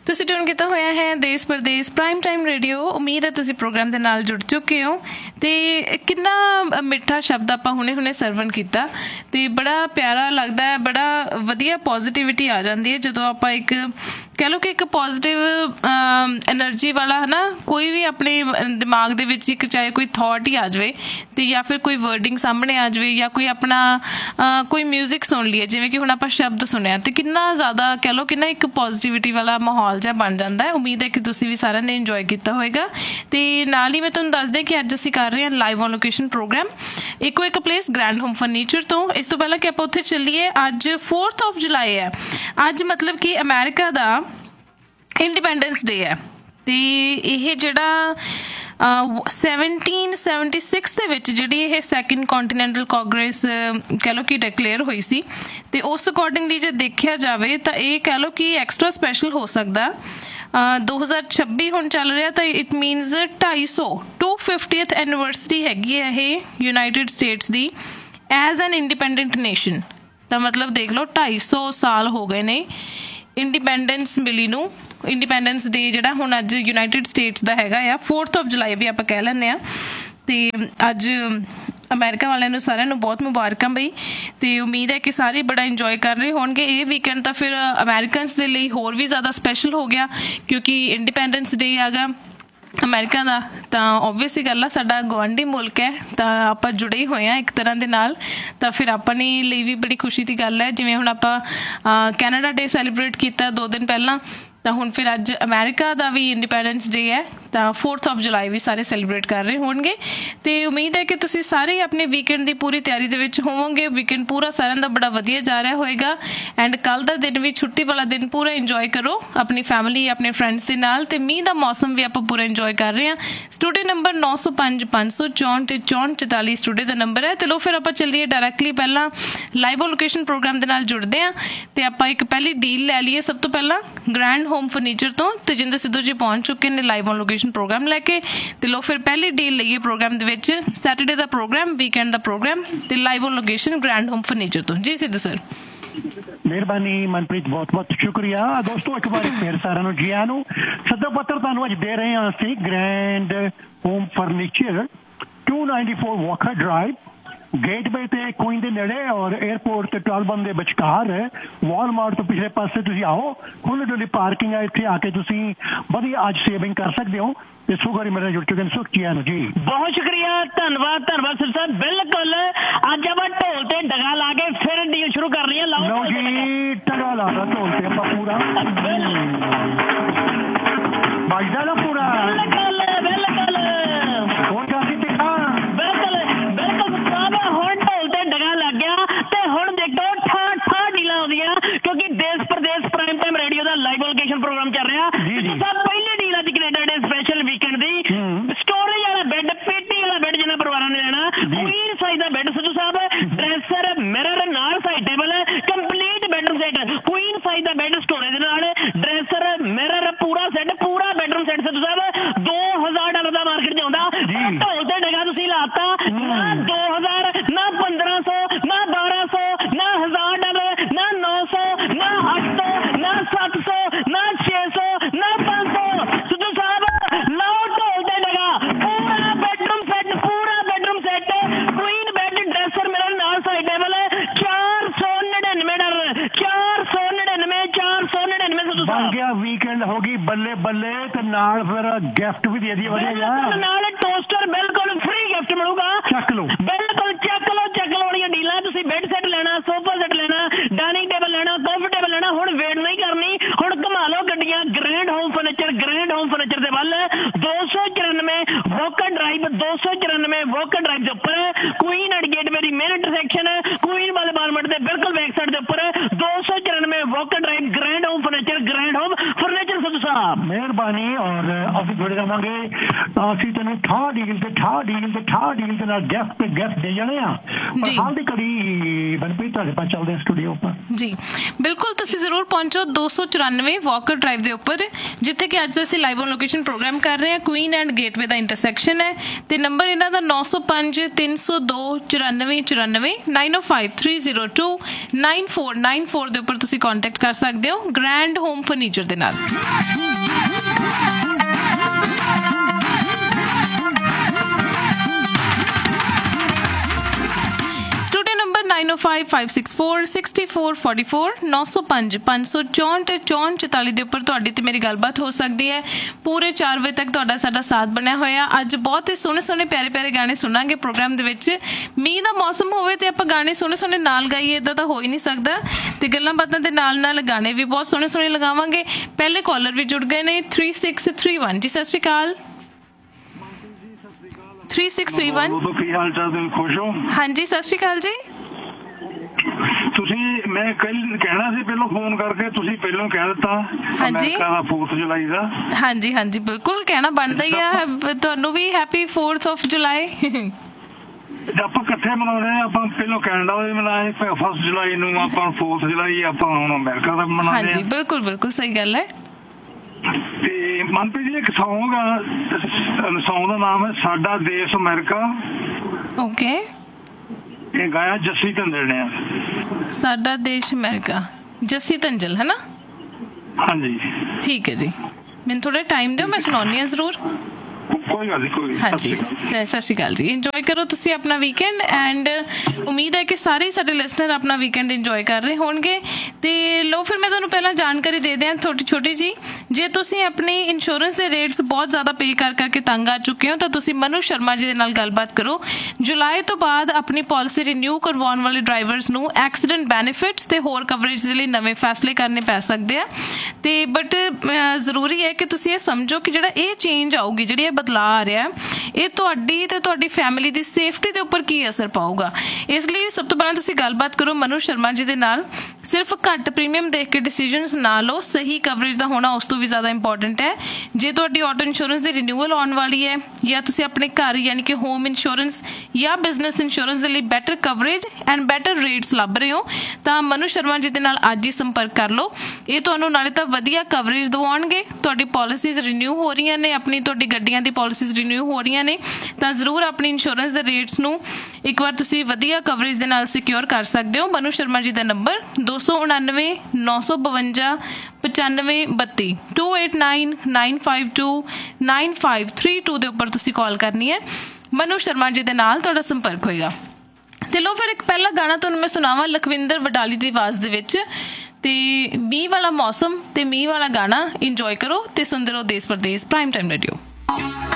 ਤੁਸੀਂ ਟਿਊਨ ਕੀਤਾ ਹੋਇਆ ਹੈ ਦੇਸ਼ ਪ੍ਰਦੇਸ਼ ਪ੍ਰਾਈਮ ਟਾਈਮ ਰੇਡੀਓ। ਉਮੀਦ ਹੈ ਤੁਸੀਂ ਪ੍ਰੋਗਰਾਮ ਦੇ ਨਾਲ ਜੁੜ ਚੁੱਕੇ ਹੋ। ਤੇ ਕਿੰਨਾ ਮਿੱਠਾ ਸ਼ਬਦ ਆਪਾਂ ਹੁਣੇ ਸਰਵਣ ਕੀਤਾ ਤੇ ਬੜਾ ਪਿਆਰਾ ਲੱਗਦਾ ਹੈ, ਬੜਾ ਵਧੀਆ ਪੋਜ਼ੀਟਿਵਿਟੀ ਆ ਜਾਂਦੀ ਹੈ ਜਦੋਂ ਆਪਾਂ ਇੱਕ ਕਹਿ ਲਓ ਕਿ ਇੱਕ ਪੋਜ਼ੀਟਿਵ ਐਨਰਜੀ ਵਾਲਾ ਹੈ ਨਾ, ਕੋਈ ਵੀ ਆਪਣੇ ਦਿਮਾਗ ਦੇ ਵਿੱਚ ਇੱਕ ਚਾਹੇ ਕੋਈ ਥੋਟ ਹੀ ਆ ਜਾਵੇ ਤੇ ਜਾਂ ਫਿਰ ਕੋਈ ਵਰਡਿੰਗ ਸਾਹਮਣੇ ਆ ਜਾਵੇ ਜਾਂ ਕੋਈ ਆਪਣਾ ਕੋਈ ਮਿਊਜ਼ਿਕ ਸੁਣ ਲਈਏ, ਜਿਵੇਂ ਕਿ ਹੁਣ ਆਪਾਂ ਸ਼ਬਦ ਸੁਣਿਆ ਤੇ ਕਿੰਨਾ ਜ਼ਿਆਦਾ ਕਹਿ ਲਓ ਕਿੰਨਾ ਇੱਕ ਪੋਜ਼ੀਟਿਵਿਟੀ ਵਾਲਾ ਮਾਹੌਲ ਜਿਹਾ ਬਣ ਜਾਂਦਾ ਹੈ। ਉਮੀਦ ਹੈ ਕਿ ਤੁਸੀਂ ਵੀ ਸਾਰਿਆਂ ਨੇ ਇੰਜੋਏ ਕੀਤਾ ਹੋਏਗਾ। ਤੇ ਨਾਲ ਹੀ ਮੈਂ ਤੁਹਾਨੂੰ ਦੱਸ ਦਿਆਂ ਕਿ ਅੱਜ ਅਸੀਂ ਕਰ ਰਹੇ ਹਾਂ ਲਾਈਵ ਔਨ ਲੋਕੇਸ਼ਨ ਪ੍ਰੋਗਰਾਮ ਇੱਕੋ ਇੱਕ ਪਲੇਸ ਗ੍ਰੈਂਡ ਹੋਮ ਫਰਨੀਚਰ ਤੋਂ। ਇਸ ਤੋਂ ਪਹਿਲਾਂ ਕਿ ਆਪਾਂ ਉੱਥੇ ਚੱਲੀਏ, ਅੱਜ 4 ਜੁਲਾਈ ਹੈ। ਅੱਜ ਮਤਲਬ ਕਿ ਅਮਰੀਕਾ ਦਾ ਇੰਡੀਪੈਂਡੈਂਸ ਡੇ ਹੈ ਤੇ ਇਹ ਜਿਹੜਾ 1776 ਦੇ ਵਿੱਚ ਜਿਹੜੀ ਇਹ ਸੈਕਿੰਡ ਕੰਟੀਨੈਂਟਲ ਕਾਂਗਰਸ ਕਹਿ ਲਓ ਕਿ ਡਿਕਲੇਅਰ ਹੋਈ ਸੀ ਤੇ ਉਸ ਅਕੋਰਡਿੰਗਲੀ ਜੇ ਦੇਖਿਆ ਜਾਵੇ ਤਾਂ ਇਹ ਕਹਿ ਲਓ ਕਿ ਐਕਸਟਰਾ ਸਪੈਸ਼ਲ ਹੋ ਸਕਦਾ। 2026 ਹੁਣ ਚੱਲ ਰਿਹਾ ਤਾਂ ਇਟ ਮੀਨਸ 250th ਐਨੀਵਰਸਰੀ ਹੈਗੀ ਹੈ ਇਹ United States the as an independent nation. ਤਾਂ ਮਤਲਬ ਦੇਖ ਲਓ 250 ਸਾਲ ਹੋ ਗਏ ਨੇ ਇੰਡੀਪੈਂਡੈਂਸ ਮਿਲੀ ਨੂੰ। ਇੰਡੀਪੈਂਡੈਂਸ ਡੇ ਜਿਹੜਾ ਹੁਣ ਅੱਜ ਯੂਨਾਈਟਿਡ ਸਟੇਟਸ ਦਾ ਹੈਗਾ ਆ 4 ਜੁਲਾਈ ਵੀ ਆਪਾਂ ਕਹਿ ਲੈਂਦੇ ਹਾਂ। ਤੇ ਅੱਜ ਅਮਰੀਕਾ ਵਾਲਿਆਂ ਨੂੰ ਸਾਰਿਆਂ ਨੂੰ ਬਹੁਤ ਮੁਬਾਰਕਾਂ ਬਈ। ਤੇ ਉਮੀਦ ਹੈ ਕਿ ਸਾਰੇ ਬੜਾ ਇੰਜੋਏ ਕਰ ਰਹੇ ਹੋਣਗੇ। ਇਹ ਵੀਕਐਂਡ ਤਾਂ ਫਿਰ ਅਮਰੀਕਨਸ ਦੇ ਲਈ ਹੋਰ ਵੀ ਜ਼ਿਆਦਾ ਸਪੈਸ਼ਲ ਹੋ ਗਿਆ ਕਿਉਂਕਿ ਇੰਡੀਪੈਂਡੈਂਸ ਡੇ ਆ ਗਿਆ ਅਮਰੀਕਾ ਦਾ। ਤਾਂ ਓਬਵੀਅਸਲੀ ਗੱਲ ਆ, ਸਾਡਾ ਗੁਆਂਢੀ ਮੁਲਕ ਹੈ ਤਾਂ ਆਪਾਂ ਜੁੜੇ ਹੀ ਹੋਏ ਹਾਂ ਇੱਕ ਤਰ੍ਹਾਂ ਦੇ ਨਾਲ। ਤਾਂ ਫਿਰ ਆਪਣੇ ਲਈ ਵੀ ਬੜੀ ਖੁਸ਼ੀ ਦੀ ਗੱਲ ਹੈ। ਜਿਵੇਂ ਹੁਣ ਆਪਾਂ ਕੈਨੇਡਾ ਡੇ ਸੈਲੀਬ੍ਰੇਟ ਕੀਤਾ 2 ਦਿਨ ਪਹਿਲਾਂ, ਤਾਂ ਹੁਣ ਫਿਰ ਅੱਜ ਅਮਰੀਕਾ ਦਾ ਵੀ ਇੰਡੀਪੈਂਡੈਂਸ ਡੇ ਹੈ ਤਾਂ 4 ਜੁਲਾਈ ਵੀ ਸਾਰੇ ਸੈਲੀਬ੍ਰੇਟ ਕਰ ਰਹੇ ਹੋਣਗੇ। ਤੇ ਉਮੀਦ ਹੈ ਕਿ ਤੁਸੀਂ ਸਾਰੇ ਆਪਣੇ ਵੀਕਐਂਡ ਦੀ ਪੂਰੀ ਤਿਆਰੀ ਦੇ ਵਿੱਚ ਹੋਵੋਗੇ। ਵੀਕਐਂਡ ਪੂਰਾ ਸਾਰਿਆਂ ਦਾ ਬੜਾ ਵਧੀਆ ਜਾ ਰਿਹਾ ਹੋਏਗਾ ਐਂਡ ਕੱਲ੍ਹ ਦਾ ਦਿਨ ਵੀ ਛੁੱਟੀ ਵਾਲਾ ਦਿਨ ਪੂਰਾ ਇੰਜੋਏ ਕਰੋ ਆਪਣੀ ਫੈਮਿਲੀ ਆਪਣੇ ਫਰੈਂਡਸ ਦੇ ਨਾਲ। ਤੇ ਮੀਂਹ ਦਾ ਮੌਸਮ ਵੀ ਆਪਾਂ ਪੂਰਾ ਇੰਜੋਏ ਕਰ ਰਹੇ ਹਾਂ। ਸਟੂਡੀਓ ਨੰਬਰ 905 564 ਤੇ 6444 ਸਟੂਡੀਓ ਦਾ ਨੰਬਰ ਹੈ। ਤੇ ਲੋ ਫਿਰ ਆਪਾਂ ਚੱਲੀਏ ਡਾਇਰੈਕਟਲੀ ਪਹਿਲਾਂ ਲਾਈਵ ਲੋਕੇਸ਼ਨ ਪ੍ਰੋਗਰਾਮ ਦੇ ਨਾਲ ਜੁੜਦੇ ਹਾਂ ਤੇ ਆਪਾਂ ਇੱਕ ਪਹਿਲੀ ਡੀਲ ਲੈ ਲਈਏ। ਸਭ ਤੋਂ ਪਹਿਲਾਂ ਗ੍ਰੈਂਡ ਹੋਮ ਫਰਨੀਚਰ ਤੋਂ ਤੇਜਿੰਦਰ ਸਿੱਧੂ ਜੀ ਪਹੁੰਚ ਚੁੱਕੇ ਨੇ ਲਾਈਵ ਔਨ ਲੋਕੇਸ਼ਨ ਪ੍ਰੋਗਰਾਮ ਲੈ ਕੇ। ਤੇ ਲੋ ਫਿਰ ਪਹਿਲੀ ਡੀਲ ਲਈਏ ਪ੍ਰੋਗਰਾਮ ਦੇ ਵਿੱਚ, ਸੈਟਰਡੇ ਦਾ ਪ੍ਰੋਗਰਾਮ, ਵੀਕਐਂਡ ਦਾ ਪ੍ਰੋਗਰਾਮ ਤੇ live on location grand home furniture ਤੋਂ। ਜੀ ਸਿੱਧੂ ਸਰ। ਮਿਹਰਬਾਨੀ ਮਨਪ੍ਰੀਤ, ਬਹੁਤ ਬਹੁਤ ਸ਼ੁਕਰੀਆ ਦੋਸਤੋ। ਇੱਕ ਵਾਰੀ ਫਿਰ ਸਾਰਿਆਂ ਨੂੰ ਜੀ ਆਇਆਂ ਨੂੰ। ਸੱਦਾ ਪੱਤਰ ਤੁਹਾਨੂੰ ਅੱਜ ਦੇ ਰਹੇ ਹਾਂ ਅਸੀਂ grand home furniture 294 Walker drive, gateway ਤੇ ਕੁਈਨ ਦੇ ਨੇੜੇ ਔਰ 에ਅਰਪੋਰਟ ਤੇ ਟਾਲਬਨ ਦੇ ਵਿਚਕਾਰ। ਵਾਲਮਾਰਟ ਤੋਂ ਪਿਛਲੇ ਪਾਸੇ ਤੁਸੀਂ ਆਓ, ਖੁੱਲ੍ਹ ਡੁੱਲੀ ਪਾਰਕਿੰਗ ਹੈ, ਇੱਥੇ ਆ ਕੇ ਤੁਸੀਂ ਵਧੀਆ ਅੱਜ ਸੇਵਿੰਗ ਕਰ ਸਕਦੇ ਹੋ। ਤੇ ਸੁਗਰੀ ਮੇਰੇ ਜੁੜ ਚੁੱਕੇ ਨੇ ਸੁਖਚੀਆਂ ਨੂੰ ਜੀ। ਬਹੁਤ ਸ਼ੁਕਰੀਆ, ਧੰਨਵਾਦ ਸਿਰ ਸਾਹਿਬ। ਬਿਲਕੁਲ ਅੱਜ ਆਪਾਂ ਢੋਲ ਤੇ ਡਗਾ ਲਾ ਕੇ ਫਿਰ ਡੀਲ ਸ਼ੁਰੂ ਕਰ ਰਹੀ ਹਾਂ। ਲਓ ਜੀ ਡਗਾ ਲਾ ਦਾ ਢੋਲ ਤੇ ਆਪਾਂ ਪੂਰਾ ਵੱਜਦਾ ਨਾ ਪੂਰਾ। ਹੋਰ ਕਾਫੀ ਦਿਖਾ ਬਿਲਕੁਲ ਹੁਣ ਢੋਲ ਤੇ ਡਗਾ ਲੱਗ ਗਿਆ ਤੇ ਹੁਣ ਦੇਖੋ ਠਾ ਡੀਲਾਂ ਆਉਂਦੀਆਂ ਕਿਉਂਕਿ ਦੇਸ਼ ਪ੍ਰਦੇਸ਼ ਪ੍ਰਾਈਮ ਟਾਈਮ ਰੇਡੀਓ ਦਾ ਲਾਈਵ ਲੋਕੇਸ਼ਨ ਪ੍ਰੋਗਰਾਮ ਚੱਲ ਰਿਹਾ। ਸਭ ਪਹਿਲੀ ਡੀਲ ਅੱਜ ਕੈਨੇਡਾ ਡੇ ਸਪੈਸ਼ਲ ਵੀਕਐਂਡ ਦੀ। ਸਟੋਰੇਜ ਵਾਲਾ ਬੈੱਡ, ਪੇਟੀ ਵਾਲਾ ਬੈੱਡ ਜਿਹਨਾਂ ਪਰਿਵਾਰਾਂ ਨੇ ਲੈਣਾ, ਕੁਈਨ ਸਾਈਜ਼ ਦਾ ਬੈੱਡ ਸਿੱਧੂ ਸਾਹਿਬ, ਡਰੈਸਰ, ਮਿਰਰ ਨਾਲ side table, complete bedroom set, Queen size ਦਾ ਬੈੱਡ ਸਟੋਰੇਜ ਨਾਲ, ਡਰੈਸਰ, ਮਿਰਰ, ਪੂਰਾ ਸੈੱਟ, ਪੂਰਾ ਬੈਡਰੂਮ ਸੈੱਟ ਸਿੱਧੂ ਸਾਹਿਬ $2000 ਦਾ ਮਾਰਕੀਟ 'ਚ ਆਉਂਦਾ। ਢੋਲ ਤੇ ਡਗਾ ਤੁਸੀਂ ਲਾਤਾ, ਨਾ 2000 ਨਾ 1500 ਨਾ 1200 ਨਾ $1000 ਨਾ 900 ਨਾ 800 ਨਾ 700 ਨਾ 600 ਨਾ 500 ਸਿੱਧੂ ਸਾਹਿਬ ਲਾਓ ਢੋਲ ਤੇ ਡਗਾ। ਪੂਰਾ ਬੈਡਰੂਮ ਸੈੱਟ, ਪੂਰਾ bedroom set, Queen bed, dresser, mirror ਨਾਲ ਸਾਈਡ ਟੇਬਲ, $499 499 ਸਿੱਧੂ ਸਾਹਿਬ। ਬਣ ਗਿਆ ਵੀਕਐਂਡ, ਹੋ ਗਈ ਬੱਲੇ ਬੱਲੇ। ਤੇ ਨਾਲ ਫਿਰ ਗਿਫਟ ਵੀ ਦੇ ਦਈਏ ਵਧੀਆ ਯਾਰ, ਨਾਲ ਟੋਸਟਰ ਬਿਲਕੁਲ ਫ੍ਰੀ ਗਿਫਟ ਮਿਲੂਗਾ। ਚੱਕ ਲਓ, ਬਿਲਕੁਲ ਚੱਕ ਲਓ ਵਾਲੀਆਂ ਡੀਲਾਂ। ਤੁਸੀਂ ਬੈੱਡ ਸੈੱਟ ਲੈਣਾ, ਸੋਫਾ ਸੈੱਟ ਲੈਣਾ, ਡਾਈਨਿੰਗ ਟੇਬਲ ਲੈਣਾ, ਕਾਫੀ ਟੇਬਲ ਲੈਣਾ, ਹੁਣ ਵੇਟ ਨਹੀਂ ਕਰਨੀ, ਹੁਣ ਘੁਮਾ ਲਓ ਗੱਡੀਆਂ ਗ੍ਰੈਂਡ ਹੋਮ ਫਰਨੀਚਰ ਦੇ ਵੱਲ। 294 ਵਾਕਰ ਡਰਾਈਵ, 294 ਵਾਕਰ ਡਰਾਈਵ ਦੇ ਉੱਪਰ Queen and gateway the main intersection, Queen ਵਾਲੇ ਬਾਰਮਟ ਦੇ ਬਿਲਕੁਲ ਬੈਕ ਸਾਈਡ ਦੇ ਉੱਪਰ 294 Walker drive, grand home furniture Sidhu ਸਾਹਿਬ। ਮਿਹਰਬਾਨੀ। ਔਰ ਅਸੀਂ ਜੁੜੇ ਰਹਾਂਗੇ। ਅਸੀਂ ਤੈਨੂੰ ਠਾਹ ਡੀਲ ਦੇ ਨਾਲ ਗੈਸਟ ਦੇ ਜਾਣੇ ਆ। ਪਰ ਹਾਲ ਦੀ ਘੜੀ ਮਨਪ੍ਰੀਤ ਤੁਹਾਡੇ ਪਾਸ ਚੱਲਦੇ ਸਟੂਡੀਓ ਉੱਪਰ। ਜੀ ਬਿਲਕੁਲ, ਤੁਸੀਂ ਜ਼ਰੂਰ ਪਹੁੰਚੋ 294 ਵਾਕਰ ਡਰਾਈਵ ਦੇ ਉੱਪਰ, ਜਿੱਥੇ ਕਿ ਅੱਜ ਅਸੀਂ ਲਾਈਵ ਔਨ ਲੋਕੇਸ਼ਨ ਪ੍ਰੋਗਰਾਮ ਕਰ ਰਹੇ ਹਾਂ। Queen and gateway the intersection ਹੈ ਤੇ ਨੰਬਰ ਇਹਨਾਂ ਦਾ 905 302 9494 905 302 9494 ਦੇ ਉੱਪਰ ਤੁਸੀਂ ਕੰਟੈਕਟ ਕਰ ਸਕਦੇ ਹੋ ਗ੍ਰੈਂਡ ਹੋਮ ਫਰਨੀਚਰ ਦੇ ਨਾਲ। ਸਟੂਡੀਓ ਨੰਬਰ 9055646444 905 564 6444 ਦੇ ਉੱਪਰ ਤੁਹਾਡੀ ਤੇ ਮੇਰੀ ਗੱਲਬਾਤ ਹੋ ਸਕਦੀ ਹੈ। ਪੂਰੇ 4 ਵਜੇ ਤੱਕ ਤੁਹਾਡਾ ਸਾਡਾ ਸਾਥ ਬਣਿਆ ਹੋਇਆ। ਅੱਜ ਬਹੁਤ ਹੀ ਸੋਹਣੇ ਸੋਹਣੇ ਪਿਆਰੇ ਪਿਆਰੇ ਗਾਣੇ ਸੁਣਾਂਗੇ ਪ੍ਰੋਗਰਾਮ ਦੇ ਵਿੱਚ। ਮੀਂਹ ਦਾ ਮੌਸਮ ਹੋਵੇ ਤੇ ਆਪਾਂ ਗਾਣੇ ਸੋਹਣੇ ਸੋਹਣੇ ਨਾਲ ਗਾਈਏ, ਇੱਦਾਂ ਤਾਂ ਹੋ ਹੀ ਨਹੀਂ ਸਕਦਾ। ਤੇ ਗੱਲਾਂ ਬਾਤਾਂ ਦੇ ਨਾਲ ਨਾਲ ਗਾਣੇ ਵੀ ਬਹੁਤ ਸੋਹਣੇ ਸੋਹਣੇ ਲਗਾਵਾਂਗੇ। ਪਹਿਲੇ ਕਾਲਰ ਵੀ ਜੁੜ ਗਏ ਨੇ 3631। ਜੀ ਸਤਿ ਸ਼੍ਰੀ ਅਕਾਲ। 3631। ਕੀ ਹਾਲ ਚਾਲ, ਤੁਸੀਂ ਖੁਸ਼ ਹੋ? ਹਾਂਜੀ ਸਤਿ ਸ਼੍ਰੀ ਅਕਾਲ ਜੀ। ਤੁਸੀਂ ਮੈਂ ਕੱਲ ਕਹਿਣਾ ਸੀ ਪਹਿਲਾਂ ਫੋਨ ਕਰਕੇ, ਤੁਸੀਂ ਪਹਿਲਾਂ ਕਹਿ ਦਿੱਤਾ ਅਮਰੀਕਾ ਦਾ 4th ਜੁਲਾਈ ਦਾ। ਹਾਂਜੀ ਹਾਂਜੀ ਬਿਲਕੁਲ ਕਹਿਣਾ ਬਣਦਾ ਹੀ ਆ। ਤੁਹਾਨੂੰ ਵੀ ਹੈਪੀ 4th ਆਫ ਜੁਲਾਈ। ਆਪਾਂ ਇਕੱਠੇ ਮਨਾਉਂਦੇ ਆ। ਆਪਾਂ ਪਹਿਲਾਂ ਕੈਨੇਡਾ ਦੇ ਮਨਾਏ 1 ਜੁਲਾਈ ਨੂੰ, ਆਪਾਂ 4th ਜੁਲਾਈ ਆਪਾਂ ਹੁਣ ਅਮਰੀਕਾ ਦਾ ਮਨਾਉਂਦੇ ਆ। ਹਾਂਜੀ ਬਿਲਕੁਲ ਬਿਲਕੁਲ ਸਹੀ ਗੱਲ ਹੈ। ਤੇ ਮਨਪ੍ਰੀਤ ਜੀ ਇੱਕ ਸੌਂਗ ਆ, ਸੌਂਗ ਦਾ ਨਾਮ ਹੈ ਸਾਡਾ ਦੇਸ਼ ਅਮਰੀਕਾ। ਓਕੇ। ਇਹ ਗਾਇਆ ਜੱਸੀ ਧੰਜਲ ਨੇ। ਸਾਡਾ ਦੇਸ਼ ਅਮਰੀਕਾ, ਜੱਸੀ ਧੰਜਲ ਹੈ ਨਾ? ਹਾਂਜੀ ਠੀਕ ਹੈ ਜੀ, ਮੈਨੂੰ ਥੋੜਾ ਟਾਈਮ ਦਿਓ, ਮੈਂ ਸੁਣਾਉਣੀ ਹਾਂ ਜ਼ਰੂਰ। ਕੋਈ ਗੱਲ ਨਹੀਂ। ਹਾਂਜੀ ਸਤਿ ਸ਼੍ਰੀ ਅਕਾਲ ਜੀ। ਇੰਜੋਏ ਕਰੋ ਤੁਸੀਂ ਆਪਣਾ ਵੀਕਐਂਡ ਐਂਡ ਉਮੀਦ ਹੈ ਕਿ ਸਾਰੇ ਸਾਡੇ ਲਿਸਨਰ ਆਪਣਾ ਵੀਕਐਂਡ ਇੰਜੋਏ ਕਰ ਰਹੇ ਹੋਣਗੇ। ਤੇ ਲੋ ਫਿਰ ਮੈਂ ਤੁਹਾਨੂੰ ਪਹਿਲਾਂ ਜਾਣਕਾਰੀ ਦੇ ਦਿਆਂ ਛੋਟੀ ਜੀ। ਜੇ ਤੁਸੀਂ ਆਪਣੀ ਇੰਸ਼ੋਰੈਂਸ ਦੇ ਰੇਟਸ ਬਹੁਤ ਜ਼ਿਆਦਾ ਪੇ ਕਰਕੇ ਤੰਗ ਆ ਚੁੱਕੇ ਹੋ ਤਾਂ ਤੁਸੀਂ ਮਨੂ ਸ਼ਰਮਾ ਜੀ ਦੇ ਨਾਲ ਗੱਲਬਾਤ ਕਰੋ। ਜੁਲਾਈ ਤੋਂ ਬਾਅਦ ਆਪਣੀ ਪਾਲਿਸੀ ਰੀਨਿਊ ਕਰਵਾਉਣ ਵਾਲੇ ਡਰਾਈਵਰਸ ਨੂੰ ਐਕਸੀਡੈਂਟ ਬੈਨੀਫਿਟਸ ਤੇ ਹੋਰ ਕਵਰੇਜ ਦੇ ਲਈ ਨਵੇਂ ਫੈਸਲੇ ਕਰਨੇ ਪੈ ਸਕਦੇ ਆ। ਤੇ ਬਟ ਜ਼ਰੂਰੀ ਹੈ ਕਿ ਤੁਸੀਂ ਇਹ ਸਮਝੋ ਕਿ ਜਿਹੜਾ ਇਹ ਚੇਂਜ ਆਊਗੀ, ਜਿਹੜੀ ਇਹ ਬਦਲਾਅ ਆ ਰਿਹਾ, ਇਹ ਤੁਹਾਡੀ ਤੇ ਤੁਹਾਡੀ ਫੈਮਿਲੀ ਦੀ ਸੇਫਟੀ ਦੇ ਉੱਪਰ ਕੀ ਅਸਰ ਪਾਊਗਾ। ਇਸ ਲਈ ਸਭ ਤੋਂ ਪਹਿਲਾਂ ਤੁਸੀਂ ਗੱਲਬਾਤ ਕਰੋ ਮਨੂ ਸ਼ਰਮਾ ਜੀ ਦੇ ਨਾਲ। ਸਿਰਫ ਘੱਟ ਪ੍ਰੀਮੀਅਮ ਦੇਖ ਕੇ ਡਿਸੀਜਨਸ ਨਾ ਲਓ, ਸਹੀ ਕਵਰੇਜ ਦਾ ਹੋਣਾ ਉਸ ਤੋਂ ਵੀ ਜ਼ਿਆਦਾ ਇੰਪੋਰਟੈਂਟ ਹੈ। ਜੇ ਤੁਹਾਡੀ ਆਟੋ ਇੰਸ਼ੋਰੈਂਸ ਦੀ ਰਿਨਿਊਅਲ ਆਉਣ ਵਾਲੀ ਹੈ ਜਾਂ ਤੁਸੀਂ ਆਪਣੇ ਘਰ ਯਾਨੀ ਕਿ ਹੋਮ ਇੰਸ਼ੋਰੈਂਸ ਜਾਂ ਬਿਜ਼ਨਸ ਇੰਸ਼ੋਰੈਂਸ ਦੇ ਲਈ better coverage and better rates ਲੱਭ ਰਹੇ ਹੋ ਤਾਂ ਮਨੂ ਸ਼ਰਮਾ ਜੀ ਦੇ ਨਾਲ ਅੱਜ ਹੀ ਸੰਪਰਕ ਕਰ ਲਓ। ਇਹ ਤੁਹਾਨੂੰ ਨਾਲੇ ਤਾਂ ਵਧੀਆ ਕਵਰੇਜ ਦਿਵਾਉਣਗੇ, ਤੁਹਾਡੀ ਪਾਲਿਸੀਜ਼ ਰਿਨਿਊ ਹੋ ਰਹੀਆਂ ਨੇ, ਆਪਣੀ ਤੁਹਾਡੀ ਗੱਡੀਆਂ ਦੀ ਪਾਲਿਸੀਜ਼ ਰਿਨਿਊ ਹੋ ਰਹੀਆਂ ਨੇ ਤਾਂ ਜ਼ਰੂਰ ਆਪਣੀ ਇੰਸ਼ੋਰੈਂਸ ਦੇ ਰੇਟਸ ਨੂੰ ਇੱਕ ਵਾਰ ਤੁਸੀਂ ਵਧੀਆ ਕਵਰੇਜ ਦੇ ਨਾਲ ਸਿਕਿਉਰ ਕਰ ਸਕਦੇ ਹੋ। ਮਨੂ ਸ਼ਰਮਾ ਜੀ ਦਾ ਨੰਬਰ 299 952 9532 289 952 9532 ਦੇ ਉੱਪਰ ਤੁਸੀਂ ਕਾਲ ਕਰਨੀ ਹੈ। ਮਨੂ ਸ਼ਰਮਾ ਜੀ ਦੇ ਨਾਲ ਤੁਹਾਡਾ ਸੰਪਰਕ ਹੋਏਗਾ। ਤੇ ਲੋ ਫਿਰ ਇੱਕ ਪਹਿਲਾ ਗਾਣਾ ਤੁਹਾਨੂੰ ਮੈਂ ਸੁਣਾਵਾਂ ਲਖਵਿੰਦਰ ਵਡਾਲੀ ਦੀ ਆਵਾਜ਼ ਦੇ ਵਿੱਚ। ਤੇ ਮੀਂਹ ਵਾਲਾ ਮੌਸਮ ਤੇ ਮੀਂਹ ਵਾਲਾ ਗਾਣਾ ਇੰਜੋਏ ਕਰੋ ਤੇ ਸੁਣਦੇ ਰਹੋ ਦੇਸ਼ ਪਰਦੇਸ ਪ੍ਰਾਈਮ ਟਾਈਮ ਰੇਡੀਓ।